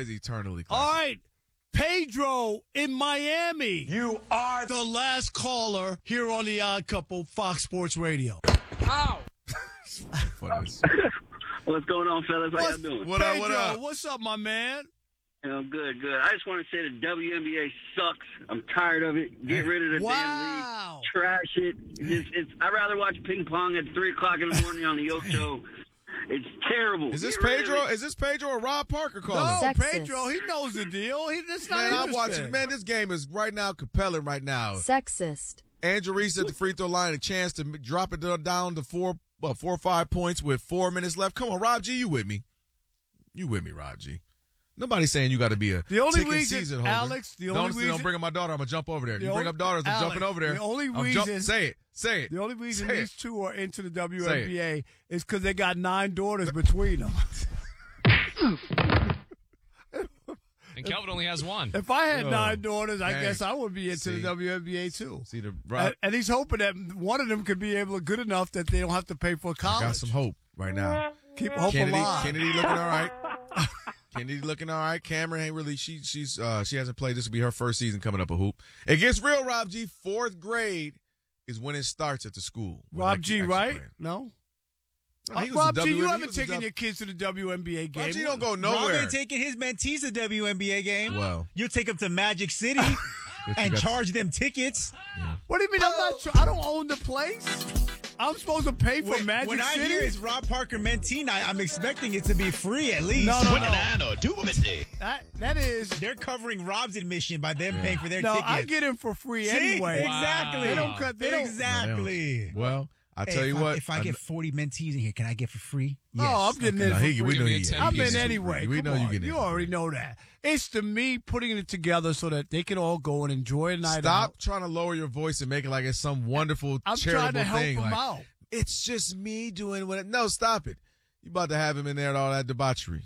is eternally All classic. right. Pedro in Miami. You are The last caller here on the Odd Couple, Fox Sports Radio. What's going on, fellas? How y'all doing? What up, Pedro, what up? what's up, my man? Good. I just want to say the WNBA sucks. I'm tired of it. Get rid of the damn league. Trash it. I'd rather watch ping pong at 3 o'clock in the morning on the Ocho. It's terrible. Is this Get rid of Pedro? it. Is this Pedro or Rob Parker calling? No, Sexist. Pedro, he knows the deal. That's not Man, I'm interesting. watching. Man, this game is right now compelling right now. Sexist. Andrew Reese at the free throw line, a chance to drop it down to 4 or 5 points with 4 minutes left. Come on, Rob G, you with me? You with me, Rob G? Nobody's saying you got to be a The only ticket reason, season holder. Alex, the only reason. Don't bring up my daughter. I'm gonna jump over there. The You bring only- up daughters. I'm Alex, jumping over there. the only I'm reason- say it. The only reason Say these two are into the Say WNBA is because they got 9 daughters between them. And Kelvin only has one. If I had Oh, 9 daughters, I dang. guess I would be into See? the WNBA too. See the Rob. And he's hoping that one of them could be good enough that they don't have to pay for college. Got some hope right now. Keep hope alive. Kennedy looking all right. Kennedy looking all right. Cameron ain't really. She hasn't played. This will be her first season coming up a hoop. It gets real, Rob G. 4th grade is when it starts at the school. Rob G, Actually right? playing. No. He was Rob a G, you he haven't was a taken your kids to the WNBA game. Rob G don't go Rob nowhere. ain't taking his mentees to WNBA game. Well. You'll take them to Magic City and charge them tickets. What do you mean? I don't own the place. I'm supposed to pay for Magic when I City. hear it's Rob Parker mentee night, I'm expecting it to be free at least. No. That is. They're covering Rob's admission by them paying for their No, tickets. I get him for free See? anyway. Exactly. They don't cut. They don't. Exactly. Well, I tell Hey, you what. If I get 40 mentees in here, can I get for free? Oh, I'm getting in. No, for we free. know me you a get 10 it. I'm You in get it. anyway. We Come know you on. get it. You already know that. It's to me putting it together so that they can all go and enjoy a night Stop out. trying to lower your voice and make it like it's some wonderful I'm charitable trying to help thing. them like, out. It's just me doing what. No, stop it. You about to have him in there and all that debauchery.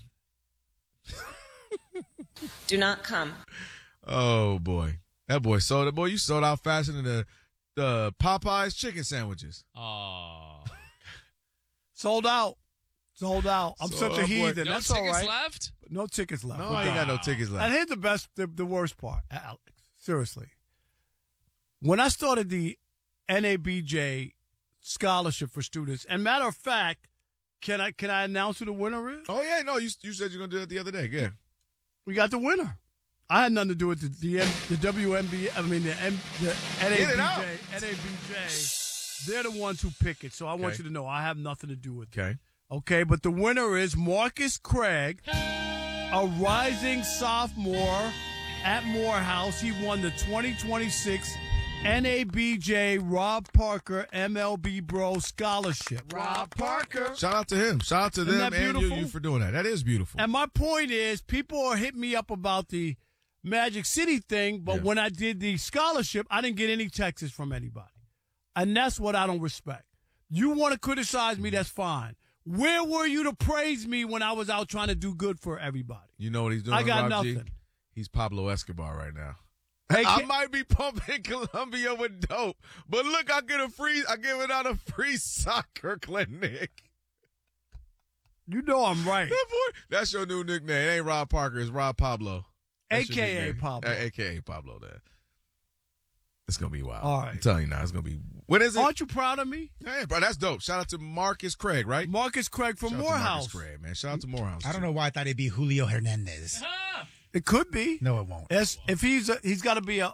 Do not come. Oh boy, that boy sold it. Boy, you sold out faster than the Popeyes chicken sandwiches. Oh. Sold out. I'm So, such a boy, heathen. No That's tickets all right. left? No tickets left. No, We're I ain't done. got no tickets left. And here's the worst part, Alex. Seriously. When I started the NABJ scholarship for students, and matter of fact, can I announce who the winner is? Oh yeah, no, you said you're gonna do that the other day. Yeah. We got the winner. I had nothing to do with the WNBA. I mean the Get it out. NABJ. They're the ones who pick it. So I want Okay. you to know I have nothing to do with it. Okay. Okay, but the winner is Marcus Craig, a rising sophomore at Morehouse. He won the 2026 NABJ Rob Parker MLB Bro Scholarship. Rob Parker. Shout out to him. Shout out to Isn't them that and beautiful? you for doing that. That is beautiful. And my point is, people are hitting me up about the Magic City thing, but Yeah. when I did the scholarship, I didn't get any texts from anybody. And that's what I don't respect. You want to criticize me, that's fine. Where were you to praise me when I was out trying to do good for everybody? You know what he's doing? I got Rob G? nothing. He's Pablo Escobar right now. Hey, I kid- might be pumping Colombia with dope, but look, I give it out a free soccer clinic. You know I'm right. That's your new nickname. It ain't Rob Parker. It's Rob Pablo. That's your AKA nickname. Pablo. AKA Pablo. That. It's gonna be wild. All right. I'm telling you now, it's gonna be. When is it? Aren't you proud of me? Hey, bro, that's dope. Shout out to Marcus Craig, right? Marcus Craig from Shout out to Morehouse. Marcus Craig, man. Shout out to Morehouse. I don't know why I thought it'd be Julio Hernandez. It could be. No, it won't. Yes, if he's got to be a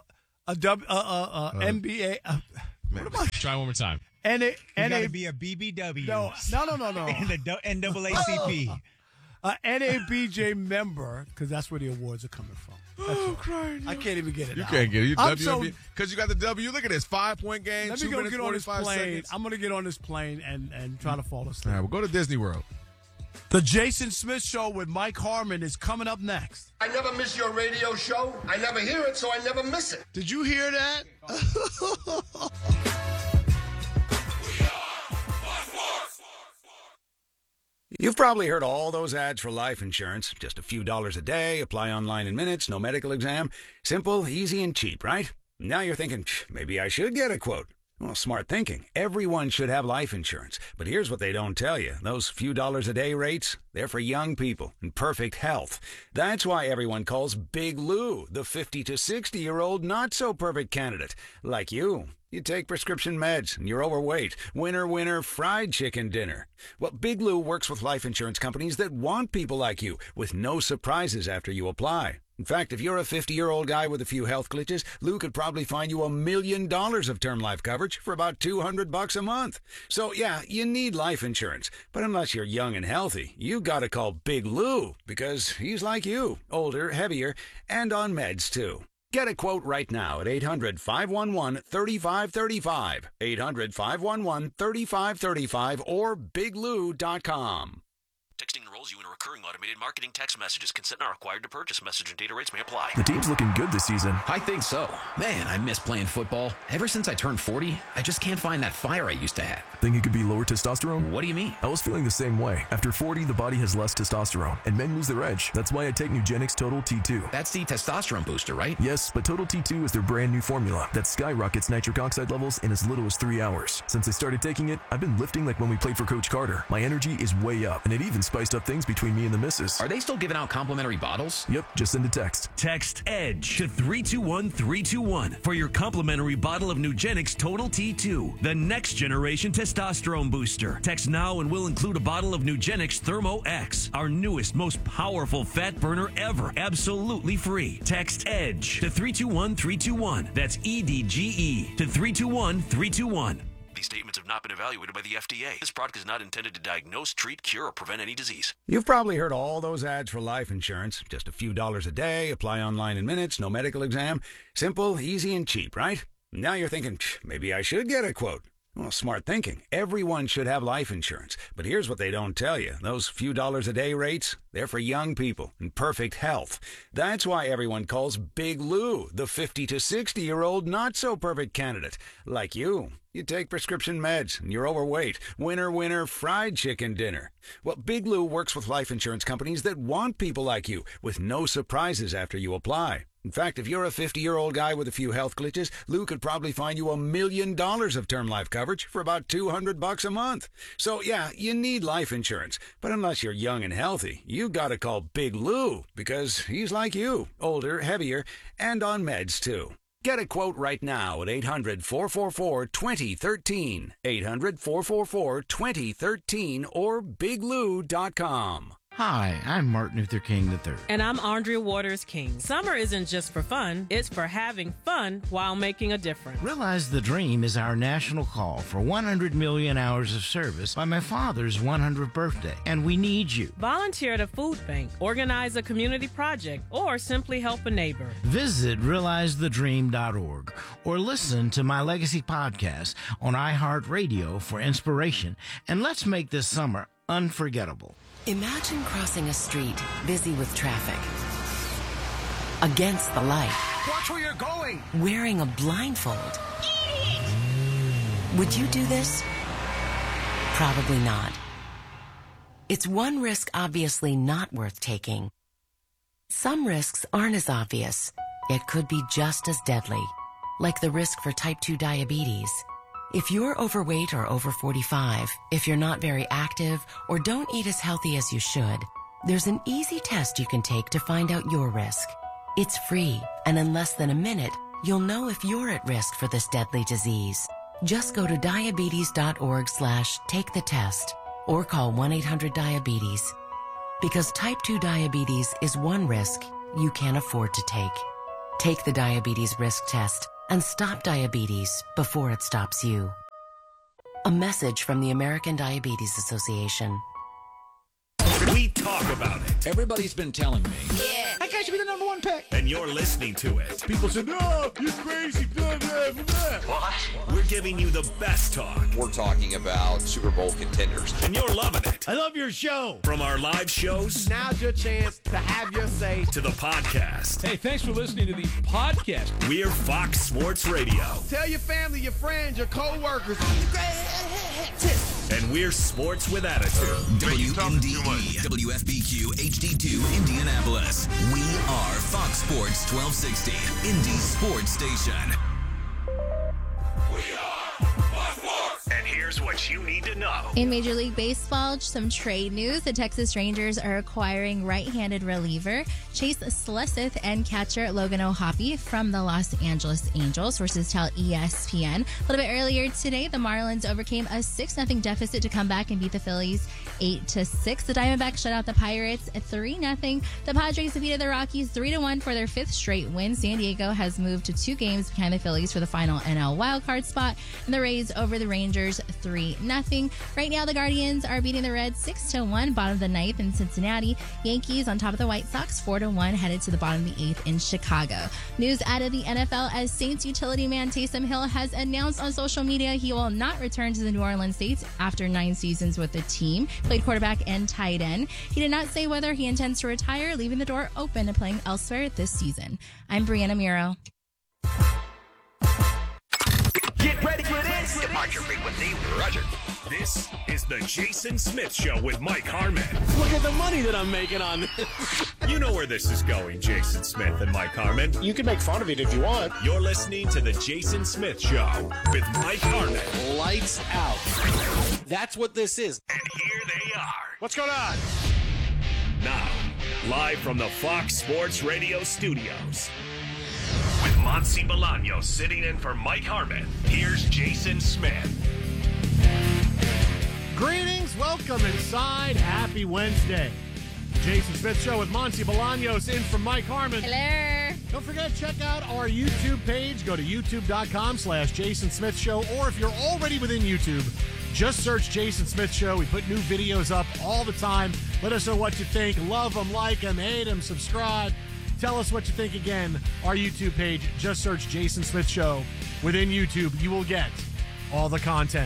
NBA. Try one more time. And it It's got to be a BBW. no. In the NAACP. NABJ member, because that's where the awards are coming from. Oh, crying. I can't even get it You out. can't get it. You I'm WNBA because you got the W. Look at this 5-point game. Let 2 me go minutes get on this 45 plane. seconds. I'm going to get on this plane and try to fall All asleep. right, we'll go to Disney World. The Jason Smith Show with Mike Harmon is coming up next. I never miss your radio show. I never hear it, so I never miss it. Did you hear that? You've probably heard all those ads for life insurance. Just a few dollars a day, apply online in minutes, no medical exam. Simple, easy, and cheap, right? Now you're thinking, maybe I should get a quote. Well, smart thinking. Everyone should have life insurance. But here's what they don't tell you. Those few dollars a day rates, they're for young people in perfect health. That's why everyone calls Big Lou the 50 to 60-year-old not-so-perfect candidate. Like you. You take prescription meds and you're overweight. Winner, fried chicken dinner. Well, Big Lou works with life insurance companies that want people like you with no surprises after you apply. In fact, if you're a 50-year-old guy with a few health glitches, Lou could probably find you $1 million of term life coverage for about $200 a month. So, yeah, you need life insurance. But unless you're young and healthy, you gotta call Big Lou because he's like you, older, heavier, and on meds, too. Get a quote right now at 800-511-3535, 800-511-3535, or biglou.com. Texting enrolls you in a recurring automated marketing text messages. Consent not required to purchase. Message and data rates may apply. The team's looking good this season. I think so. Man, I miss playing football. Ever since I turned 40, I just can't find that fire I used to have. Think it could be lower testosterone? What do you mean? I was feeling the same way. After 40, the body has less testosterone, and men lose their edge. That's why I take Nugenix Total T2. That's the testosterone booster, right? Yes, but Total T2 is their brand new formula that skyrockets nitric oxide levels in as little as 3 hours. Since I started taking it, I've been lifting like when we played for Coach Carter. My energy is way up, and it even spiced up things between me and the missus. Are they still giving out complimentary bottles? Yep, just send a text. Text EDGE to 321-321 for your complimentary bottle of Nugenix Total T2, the next generation testosterone booster. Text now and we'll include a bottle of Nugenix Thermo X, our newest, most powerful fat burner ever, absolutely free. Text EDGE to 321-321. That's EDGE to 321-321. These statements have not been evaluated by the FDA. This product is not intended to diagnose, treat, cure, or prevent any disease. You've probably heard all those ads for life insurance. Just a few dollars a day, apply online in minutes, no medical exam. Simple, easy, and cheap, right? Now you're thinking, maybe I should get a quote. Well, smart thinking. Everyone should have life insurance. But here's what they don't tell you. Those few dollars a day rates, they're for young people in perfect health. That's why everyone calls Big Lou the 50 to 60-year-old not-so-perfect candidate. Like you. You take prescription meds and you're overweight. Winner, fried chicken dinner. Well, Big Lou works with life insurance companies that want people like you with no surprises after you apply. In fact, if you're a 50-year-old guy with a few health glitches, Lou could probably find you $1 million of term life coverage for about $200 a month. So, yeah, you need life insurance. But unless you're young and healthy, you gotta call Big Lou because he's like you, older, heavier, and on meds, too. Get a quote right now at 800-444-2013, 800-444-2013, or biglou.com. Hi, I'm Martin Luther King III. And I'm Andrea Waters King. Summer isn't just for fun, it's for having fun while making a difference. Realize the Dream is our national call for 100 million hours of service by my father's 100th birthday, and we need you. Volunteer at a food bank, organize a community project, or simply help a neighbor. Visit realizethedream.org or listen to my Legacy podcast on iHeartRadio for inspiration, and let's make this summer unforgettable. Imagine crossing a street busy with traffic. Against the light. Watch where you're going! Wearing a blindfold. Would you do this? Probably not. It's one risk obviously not worth taking. Some risks aren't as obvious, yet could be just as deadly, like the risk for type 2 diabetes. If you're overweight or over 45, if you're not very active, or don't eat as healthy as you should, there's an easy test you can take to find out your risk. It's free, and in less than a minute, you'll know if you're at risk for this deadly disease. Just go to diabetes.org/take the test, or call 1-800-DIABETES. Because type 2 diabetes is one risk you can't afford to take. Take the diabetes risk test and stop diabetes before it stops you. A message from the American Diabetes Association. We talk about it. Everybody's been telling me. Yeah. That guy should be the #1 pick. And you're listening to it. People say, no, you're crazy. What? We're giving you the best talk. We're talking about Super Bowl contenders. And you're loving it. I love your show. From our live shows. Now's your chance to have your say. To the podcast. Hey, thanks for listening to the podcast. We're Fox Sports Radio. Tell your family, your friends, your co-workers. And we're sports with attitude. WMDE, WFBQ, HD2, Indianapolis. We are Fox Sports 1260, Indy Sports Station. We are Here's what you need to know. In Major League Baseball, some trade news. The Texas Rangers are acquiring right-handed reliever Chase Sleseth and catcher Logan O'Hoppe from the Los Angeles Angels, sources tell ESPN. A little bit earlier today, the Marlins overcame a 6-0 deficit to come back and beat the Phillies 8-6. The Diamondbacks shut out the Pirates 3-0. The Padres defeated the Rockies 3-1 for their 5th straight win. San Diego has moved to 2 games behind the Phillies for the final NL wildcard spot, and the Rays over the Rangers 3-0. Right now, the Guardians are beating the Reds 6-1, bottom of the 9th in Cincinnati. Yankees on top of the White Sox 4-1, headed to the bottom of the 8th in Chicago. News out of the NFL as Saints utility man Taysom Hill has announced on social media he will not return to the New Orleans Saints after 9 seasons with the team. Played quarterback and tight end. He did not say whether he intends to retire, leaving the door open to playing elsewhere this season. I'm Brianna Muro. Get ready for this. Departure frequency, Roger. This is the Jason Smith Show with Mike Harmon. Look at the money that I'm making on this. You know where this is going, Jason Smith and Mike Harmon. You can make fun of it if you want. You're listening to the Jason Smith Show with Mike Harmon. Lights out. That's what this is. And here they are. What's going on? Now, live from the Fox Sports Radio studios. With Monty Bolaños sitting in for Mike Harmon, here's Jason Smith. Greetings, welcome inside. Happy Wednesday. Jason Smith Show with Monty Bolaños in for Mike Harmon. Hello. Don't forget, check out our YouTube page. Go to youtube.com/Jason Smith Show. Or if you're already within YouTube, just search Jason Smith Show. We put new videos up all the time. Let us know what you think. Love them, like them, hate them, subscribe. Tell us what you think again. Our YouTube page, just search Jason Smith Show. Within YouTube, you will get all the content.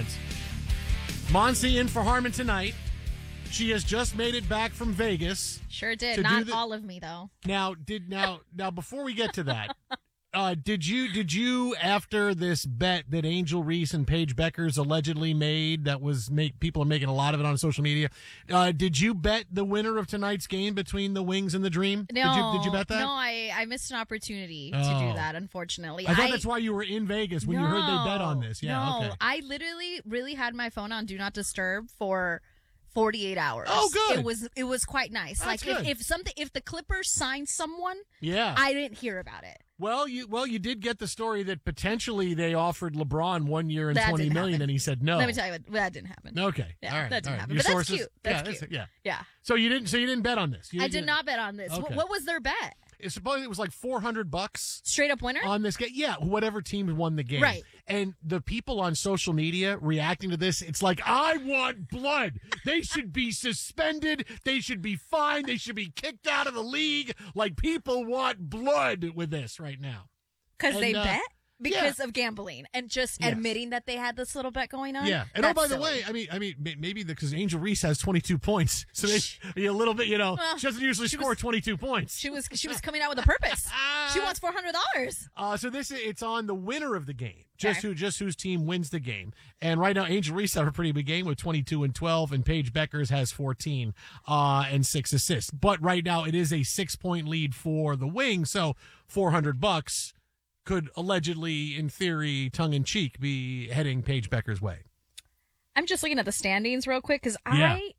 Monty in for Harmon tonight. She has just made it back from Vegas. Sure did. Not all of me, though. Now, before we get to that, did you after this bet that Angel Reese and Paige Beckers allegedly made, that was people are making a lot of it on social media, did you bet the winner of tonight's game between the Wings and the Dream? No, did you bet that? No, I missed an opportunity to do that, unfortunately. I thought that's why you were in Vegas when you heard they bet on this. Yeah, no, okay. I literally really had my phone on Do Not Disturb for 48 hours. Oh, good. It was quite nice. That's like good. if the Clippers signed someone, yeah, I didn't hear about it. Well, you did get the story that potentially they offered LeBron 1 year and $20 million, and he said no. Let me tell you, that didn't happen. Okay, yeah, all right, that didn't happen. Your But sources? That's cute. That's cute. Yeah. So you didn't bet on this. I did not bet on this. Okay. What was their bet? Supposedly it was like $400 straight up winner on this game. Yeah, whatever team won the game. Right. And the people on social media reacting to this, it's like, I want blood. They should be suspended. They should be fined. They should be kicked out of the league. Like, people want blood with this right now. Because they bet? Because of gambling and just admitting that they had this little bet going on. Yeah, and by the way, I mean, maybe because Angel Reese has 22 points, so maybe a little bit, she doesn't usually score 22 points. She was coming out with a purpose. She wants $400. So it's on the winner of the game, just whose team wins the game. And right now, Angel Reese had a pretty big game with 22 and 12, and Paige Beckers has 14 and 6 assists. But right now, it is a 6-point lead for the Wings, so $400 could allegedly, in theory, tongue-in-cheek, be heading Paige Becker's way. I'm just looking at the standings real quick because I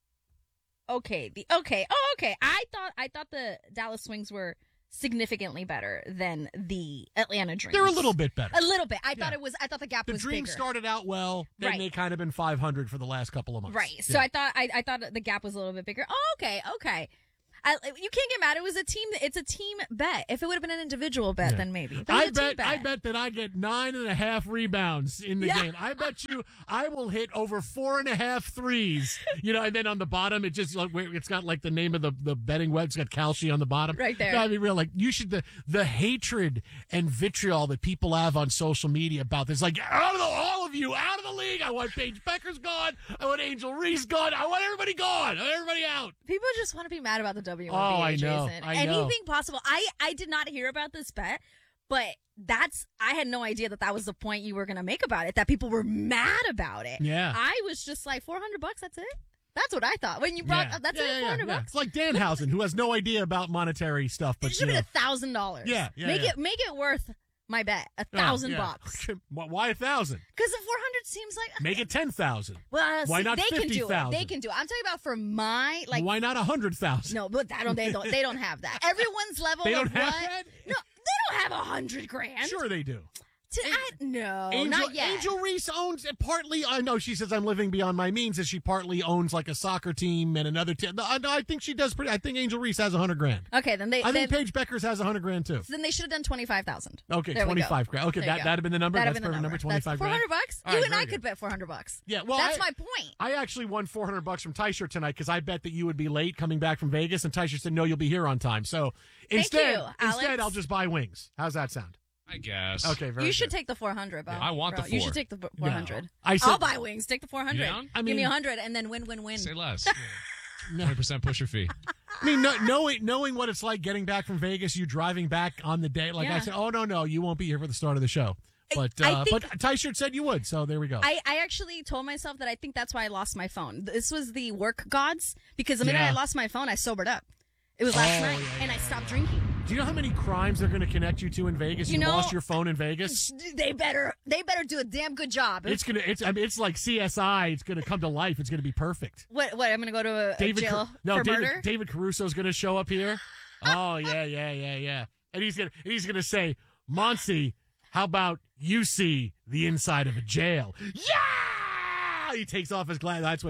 thought the Dallas Swings were significantly better than the Atlanta Dreams. They're a little bit better. A little bit. I thought the gap was bigger. The Dreams started out well, then they kind of been 500 for the last couple of months. Right. So I thought the gap was a little bit bigger. Oh, okay. You can't get mad. It's a team bet. If it would have been an individual bet, then maybe. I bet that I get 9.5 rebounds in the game. I bet you I will hit over 4.5 threes. And then on the bottom, it's got like the name of the betting web. It's got Kalshi on the bottom. Right there. No, I mean, real, like, you should, the hatred and vitriol that people have on social media about this, like, all of you out of the league. I want Paige Beckers gone. I want Angel Reese gone. I want everybody gone. I want everybody out. People just want to be mad about the WNBA. Oh, I know. Jason. Anything possible. I did not hear about this bet, but I had no idea that was the point you were going to make about it, that people were mad about it. Yeah. I was just like, $400, that's it? That's what I thought. When you brought up, that's it, $400. It's like Danhausen, who has no idea about monetary stuff. But it should be $1,000. Yeah. Make it worth my bet. $1,000. Why 1,000? Because the 400 seems like make it 10,000. Well, why not 50,000? They can do it. I'm talking about for my Why not 100,000? No, but they don't have that. Everyone's level. They don't of have what? that? No, they don't have $100,000. Sure they do. No, Angel, not yet. Angel Reese owns partly. I know she says I'm living beyond my means. As she partly owns like a soccer team and another team. No, I think she does pretty. I think Angel Reese has $100,000. Okay, then I think Paige Beckers has $100,000 too. So then they should have done 25,000. Okay, 25 grand. Okay, that'd have been the number. That's perfect number. 25 grand. $400. You and I could bet $400. Yeah, well, that's my point. I actually won $400 from Tyshirt tonight because I bet that you would be late coming back from Vegas, and Tyshirt said no, you'll be here on time. So instead, I'll just buy wings. How's that sound? I guess. Okay, very You good. should take the 400, Bob. Yeah, I want the 4. You should take the 400. Yeah. I'll buy wings. Take the 400. Yeah? Give me 100 and then win. Say less. 20% pusher fee. I mean, knowing what it's like getting back from Vegas, you driving back on the day. Like I said, oh, no, you won't be here for the start of the show. But but Tyshirt said you would, so there we go. I actually told myself that I think that's why I lost my phone. This was the work gods, because the minute I lost my phone, I sobered up. It was last night, and I stopped drinking. Do you know how many crimes they're going to connect you to in Vegas? You lost your phone in Vegas. They better do a damn good job. It's like CSI. It's going to come to life. It's going to be perfect. What? I'm going to go to a jail for murder? David Caruso's going to show up here. Oh yeah. And he's gonna say, Monsi, how about you see the inside of a jail? Yeah. He takes off his glasses. That's what.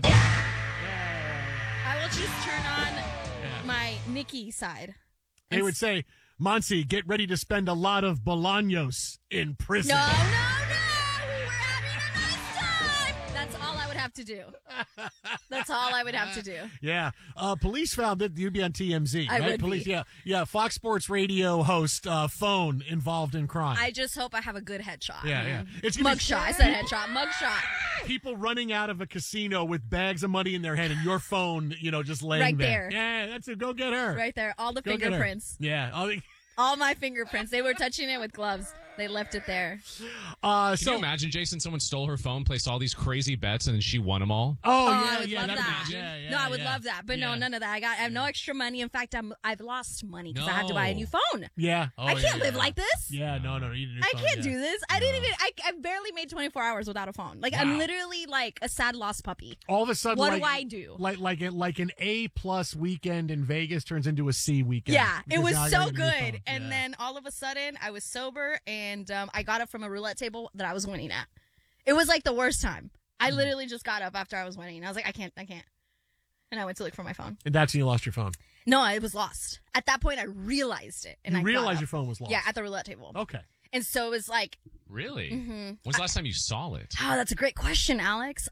I will just turn on my Nikki side. They would say, Monsi, get ready to spend a lot of Bolaños in prison. No. We're having a nice time. That's all I would have to do. That's all I would have to do. Yeah. Police found that you'd be on TMZ. I right? would Police, be. Yeah. Fox Sports Radio host, phone involved in crime. I just hope I have a good headshot. Yeah. It's mugshot. I said headshot. Mugshot. People running out of a casino with bags of money in their hand and your phone, just laying right there. Yeah, that's it. Go get her. Right there. All the fingerprints. Yeah. All my fingerprints. They were touching it with gloves. They left it there. Can you imagine, Jason, someone stole her phone, placed all these crazy bets, and then she won them all? I would love that. No, I would love that. But no, none of that. I have no extra money. In fact, I've lost money because I had to buy a new phone. Yeah. I can't live like this. Yeah, no. You need a new I phone, can't do this. I barely made 24 hours without a phone. Like, I'm literally like a sad lost puppy. All of a sudden, what do I do? Like an A+ weekend in Vegas turns into a C weekend. Yeah, it was so good. And then all of a sudden, I was sober, and I got up from a roulette table that I was winning at. It was like the worst time. I literally just got up after I was winning. I was like, I can't. And I went to look for my phone. And that's when you lost your phone? No, it was lost. At that point, I realized it. And you I realized your phone was lost? Yeah, at the roulette table. Okay. And so it was like... Really? Mm-hmm. When's the last time you saw it? Oh, that's a great question, Alex.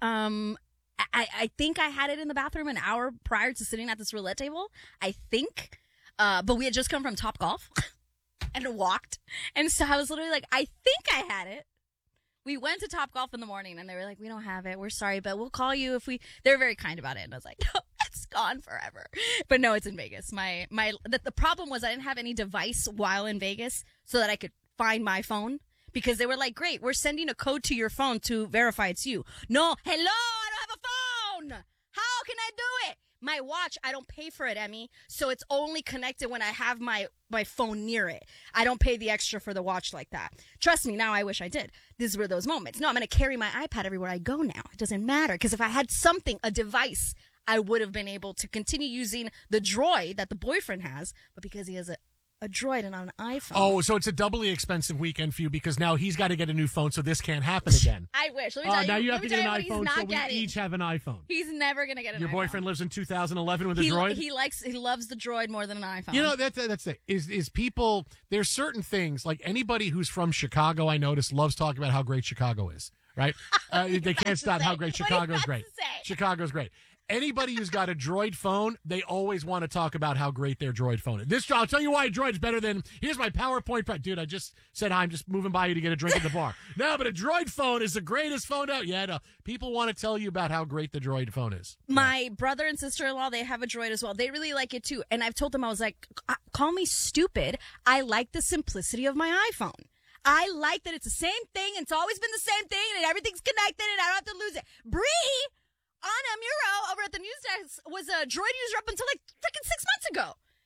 I think I had it in the bathroom an hour prior to sitting at this roulette table. I think. But we had just come from Topgolf and walked. And so I was literally like, I think I had it. We went to Topgolf in the morning, and they were like, we don't have it. We're sorry, but we'll call you if we... They were very kind about it. And I was like, no, it's gone forever. But no, it's in Vegas. The problem was I didn't have any device while in Vegas so that I could find my phone. Because they were like, great, we're sending a code to your phone to verify it's you. No, hello, I don't have a phone. How can I do it? My watch, I don't pay for it, Emmy. So it's only connected when I have my phone near it. I don't pay the extra for the watch like that. Trust me, now I wish I did. These were those moments. No, I'm going to carry my iPad everywhere I go now. It doesn't matter. Because if I had something, a device, I would have been able to continue using the Droid that the boyfriend has. But because he has a Droid and not an iPhone. Oh, so it's a doubly expensive weekend for you because now he's got to get a new phone, so this can't happen again. I wish. Let me tell you. Now you have to get an iPhone, so getting. we each have an iPhone. He's never going to get an iPhone. Your boyfriend lives in 2011 with a Droid? He loves the Droid more than an iPhone. You know, that's it. Is people, there's certain things, like anybody who's from Chicago, I notice, loves talking about how great Chicago is, right? They can't stop how great Chicago's great. Chicago's great. Anybody who's got a Droid phone, they always want to talk about how great their Droid phone is. I'll tell you why a Droid's better than, here's my PowerPoint. Dude, I just said hi. I'm just moving by you to get a drink at the bar. No, but a Droid phone is the greatest phone out. Yeah, no, people want to tell you about how great the Droid phone is. My brother and sister-in-law, they have a Droid as well. They really like it too. And I've told them, I was like, call me stupid. I like the simplicity of my iPhone. I like that it's the same thing. And it's always been the same thing. And everything's connected and I don't have to lose it. Bree! Anna Muro over at the news desk was a Droid user up until like freaking 6 months ago.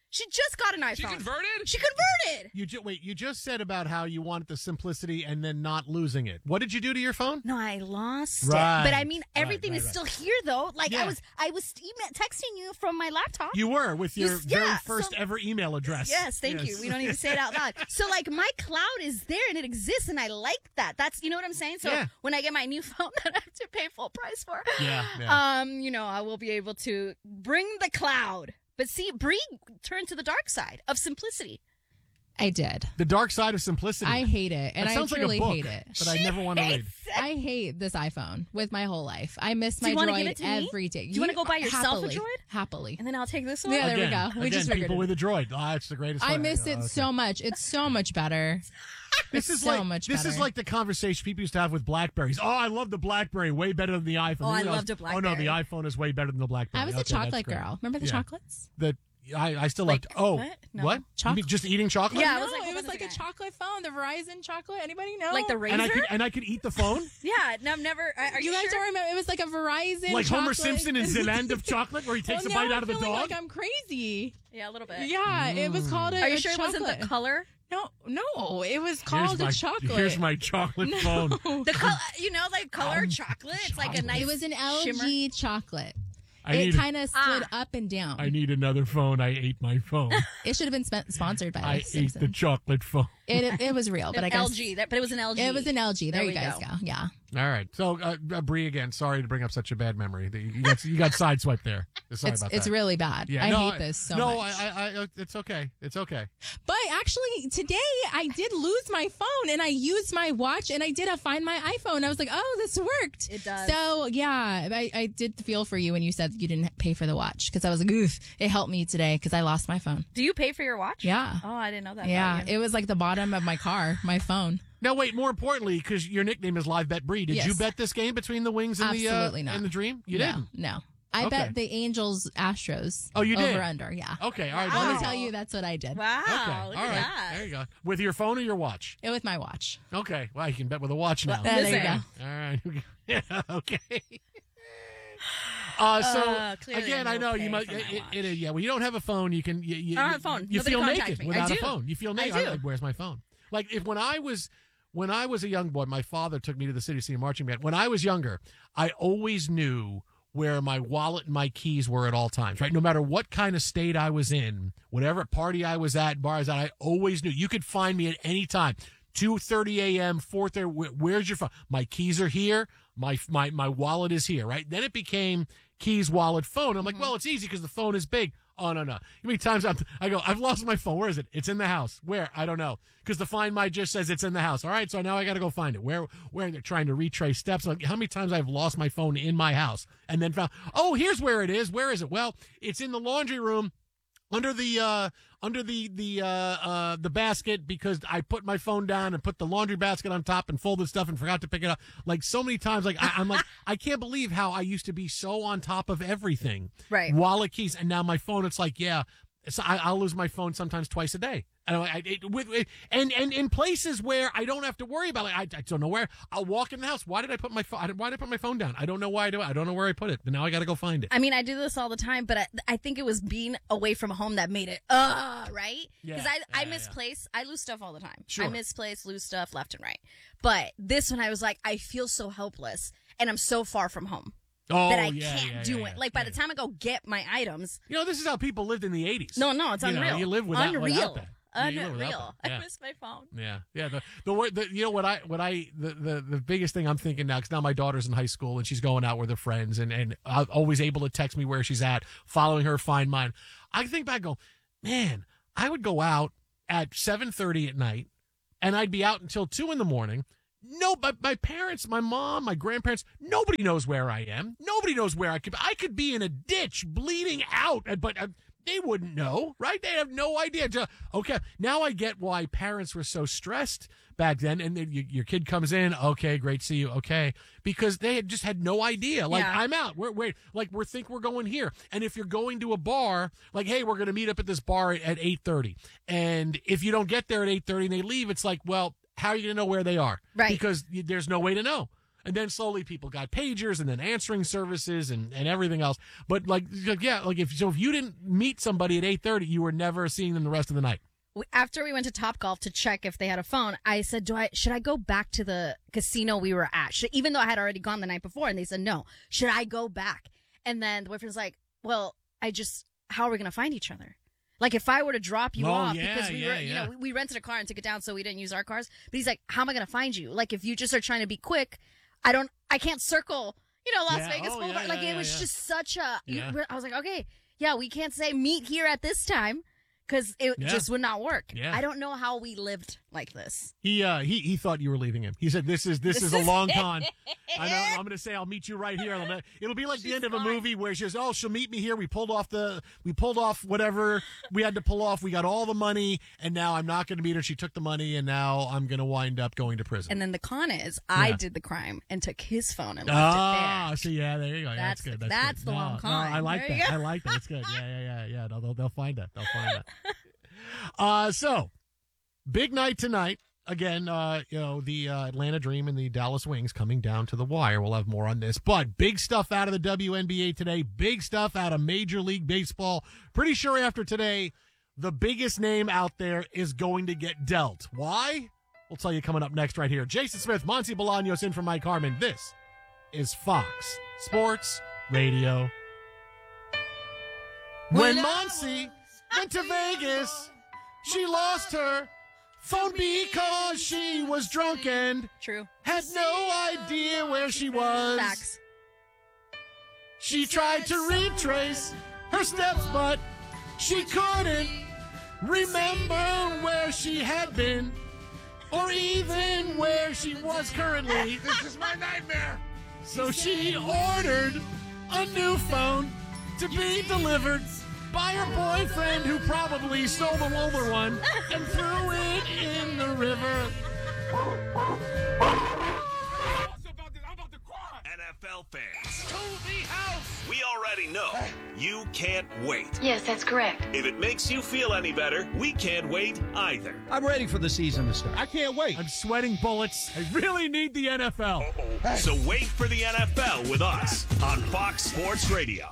She just got an iPhone. She converted? She converted. You just said about how you wanted the simplicity and then not losing it. What did you do to your phone? No, I lost Right. it. But I mean, everything Right. is still here, though. Like, Yeah. I was texting you from my laptop. You were with your very Yeah, first ever email address. Yes, thank you. We don't need to say it out loud. So, like, my cloud is there and it exists, and I like that. That's, you know what I'm saying? So, Yeah. when I get my new phone that I have to pay full price for, Yeah. I will be able to bring the cloud. But see, Bree turned to the dark side of simplicity. I did. The dark side of simplicity. I hate it, and That I sounds like a truly book, hate it. but I never want to read. I hate this iPhone with my whole life. I miss Do my you wanna Droid give it to me? every day. Do you wanna go buy yourself a happily, Droid? Happily. And then I'll take this one? Yeah, there we Again, go. We just people figured with a droid. Oh, it's the greatest. I thing. miss it Okay. so much. It's so much better. This is so like much this better. is like the conversation people used to have with Blackberries. Oh, I love the Blackberry, way better than the iPhone. Oh, I You know, loved a Oh no, the BlackBerry. iPhone is way better than the BlackBerry. I was a Okay, chocolate that's great. girl. Remember the Yeah. chocolates? I still liked. Oh, what? No. what? You mean just eating chocolate? Yeah, No, it was like a chocolate phone, the Verizon chocolate. Anybody know? Like the Razor? And I could eat the phone Yeah, no, I've never. Are you guys sure? don't remember? It was like a Verizon like Homer chocolate. Simpson in Zealand of chocolate, where he takes Well, a bite now out of a I'm feeling dog. Like I'm crazy. Yeah, a little bit. Yeah, it was called a Are you a sure it wasn't the chocolate. color? No, it was called a chocolate. Here's my chocolate phone. The color, like color chocolate. It's like a nice. It was an LG shimmer. chocolate. I It need- kind of slid up and down. I need another phone. I ate my phone. It should have been sponsored by I ate Simpson. the chocolate phone. It was real, but An I guess LG. But it was an LG. it was an LG. There There you we guys go. go. Yeah. All right. So, Bree, again, sorry to bring up such a bad memory. You got sideswiped there. Sorry about that. It's really bad. Yeah, I no, hate this so no, much. I, it's okay. It's okay. But actually, today I did lose my phone, and I used my watch, and I did find my iPhone. I was like, oh, this worked. It does. So, yeah, I did feel for you when you said you didn't pay for the watch, because I was like, oof, it helped me today because I lost my phone. Do you pay for your watch? Yeah. Oh, I didn't know that. Yeah, about you. it was like the bottom of my car, my phone. Now, wait, more importantly, because your nickname is Live Bet Bree, did Yes. you bet this game between the Wings and Absolutely not. and the Dream? You no, didn't? No. I Okay. bet the Angels Astros. Oh, you did? Over under, yeah. Okay, all right. I'm there going you to go. tell you that's what I did. Wow. Okay, Look all at right. that. There you go. With your phone or your watch? It was my watch. Okay. Well, you can bet with a watch now. There you go. All right. Yeah, okay. Clearly again, I'm I know okay you might. for my Yeah. Well, you don't have a phone. You can. You I don't have a phone. You Nobody feel contacts naked me. without I a do. phone. You feel naked. I do. I'm like, where's my phone? Like if when I was a young boy, my father took me to the city to see a marching band. When I was younger, I always knew where my wallet and my keys were at all times, right? No matter what kind of state I was in, whatever party I was at, bar I was at, I always knew. You could find me at any time. 2:30 a.m., 4:30. Where's your phone? My keys are here. My wallet is here, right? Then it became keys, wallet, phone. I'm like, well, it's easy because the phone is big. Oh, no. How many times I go, I've lost my phone. Where is it? It's in the house. Where? I don't know. Because the Find My just says it's in the house. All right, so now I got to go find it. Where they're trying to retrace steps. Like, how many times I've lost my phone in my house and then found, oh, here's where it is. Where is it? Well, it's in the laundry room under the basket because I put my phone down and put the laundry basket on top and folded stuff and forgot to pick it up. Like so many times, like I'm like, I can't believe how I used to be so on top of everything. Right. Wallet, keys, and now my phone. It's like, yeah, so I'll lose my phone sometimes twice a day. And in places where I don't have to worry about it, I don't know where. I'll walk in the house. Why did I put my phone down? I don't know why I do it. I don't know where I put it. But now I got to go find it. I mean, I do this all the time, but I think it was being away from home that made it, right? Because I misplace. I lose stuff all the time. Sure. I misplace, lose stuff left and right. But this one, I was like, I feel so helpless, and I'm so far from home. Oh, that I can't do it. Like, by the time I go get my items. You know, this is how people lived in the 80s. No, it's unreal. You live without unreal. that. Unreal. Yeah. I miss my phone. Yeah. You know the biggest thing I'm thinking now, because now my daughter's in high school and she's going out with her friends and always able to text me where she's at, following her, find mine. I think back, go, man, I would go out at 7:30 at night and I'd be out until 2 a.m. No, but my parents, my mom, my grandparents, nobody knows where I am. Nobody knows where I could be in a ditch bleeding out, but they wouldn't know, right? They have no idea. Okay, now I get why parents were so stressed back then. And then your kid comes in, okay, great, see you, okay, because they had no idea. Like, I'm out. We think we're going here. And if you're going to a bar, like, hey, we're going to meet up at this bar at 8:30, and if you don't get there at 8:30 and they leave, it's like, well, how are you going to know where they are? Right. Because there's no way to know. And then slowly people got pagers and then answering services and everything else. But if you didn't meet somebody at 8:30, you were never seeing them the rest of the night. After we went to Topgolf to check if they had a phone, I said, should I go back to the casino we were at? Even though I had already gone the night before, and they said, no, should I go back? And then the boyfriend's like, well, how are we going to find each other? Like, if I were to drop you off, because we rented a car and took it down, so we didn't use our cars. But he's like, how am I going to find you? Like, if you just are trying to be quick, I can't circle, Las Vegas Boulevard. It was just such a, I was like, okay, we can't say meet here at this time. Because it just would not work. Yeah. I don't know how we lived like this. He thought you were leaving him. He said, this is a long con. I'm going to say, I'll meet you right here. It'll be like the end of a movie where she says, she'll meet me here. We pulled off whatever we had to pull off. We got all the money, and now I'm not going to meet her. She took the money, and now I'm going to wind up going to prison. And then the con is I did the crime and took his phone and left it there. So there you go. That's good. That's the long con. I like that. I like that. It's good. Yeah. They'll find that. So, big night tonight. Again, the Atlanta Dream and the Dallas Wings coming down to the wire. We'll have more on this. But big stuff out of the WNBA today. Big stuff out of Major League Baseball. Pretty sure after today, the biggest name out there is going to get dealt. Why? We'll tell you coming up next right here. Jason Smith, Monty Bolaños in for Mike Harmon. This is Fox Sports Radio. When Monty went to Vegas, she lost her phone because she was drunk and had no idea where she was. Facts. She tried to retrace her steps, but she couldn't remember where she had been or even where she was currently. This is my nightmare. So she ordered a new phone to be delivered by her boyfriend, who probably stole the older one and threw it in the river. NFL fans, to the house! We already know you can't wait. Yes, that's correct. If it makes you feel any better, we can't wait either. I'm ready for the season to start. I can't wait. I'm sweating bullets. I really need the NFL. Hey. So wait for the NFL with us on Fox Sports Radio.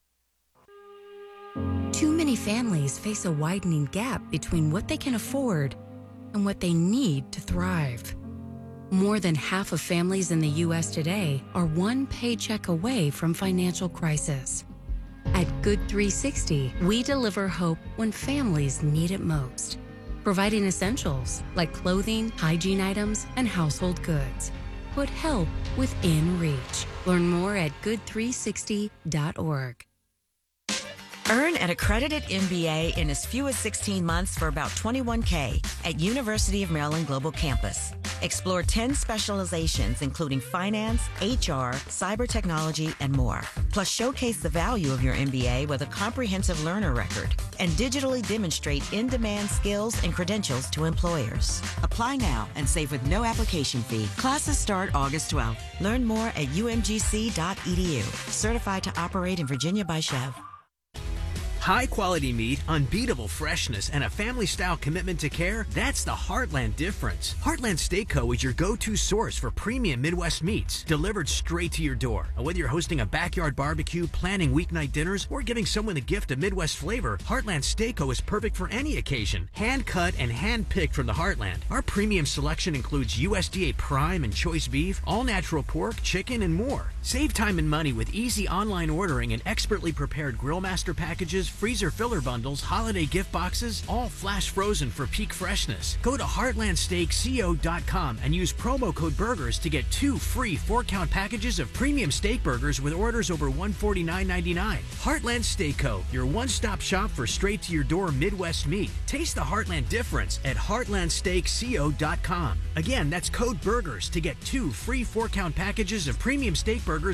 Too many families face a widening gap between what they can afford and what they need to thrive. More than half of families in the U.S. today are one paycheck away from financial crisis. At Good 360, we deliver hope when families need it most, providing essentials like clothing, hygiene items, and household goods. Put help within reach. Learn more at good360.org. Earn an accredited MBA in as few as 16 months for about $21K at University of Maryland Global Campus. Explore 10 specializations, including finance, HR, cyber technology, and more. Plus, showcase the value of your MBA with a comprehensive learner record and digitally demonstrate in-demand skills and credentials to employers. Apply now and save with no application fee. Classes start August 12th. Learn more at umgc.edu. Certified to operate in Virginia by Chev. High-quality meat, unbeatable freshness, and a family-style commitment to care, that's the Heartland difference. Heartland Steak Co. is your go-to source for premium Midwest meats, delivered straight to your door. And whether you're hosting a backyard barbecue, planning weeknight dinners, or giving someone a gift of Midwest flavor, Heartland Steak Co. is perfect for any occasion. Hand-cut and hand-picked from the Heartland. Our premium selection includes USDA prime and choice beef, all-natural pork, chicken, and more. Save time and money with easy online ordering and expertly prepared Grillmaster packages, freezer filler bundles, holiday gift boxes, all flash frozen for peak freshness. Go to heartlandsteakco.com and use promo code BURGERS to get 2 free 4-count packages of premium steak burgers with orders over $149.99. Heartland Steak Co., your one-stop shop for straight-to-your-door Midwest meat. Taste the Heartland difference at heartlandsteakco.com. Again, that's code BURGERS to get 2 free 4-count packages of premium steak burgers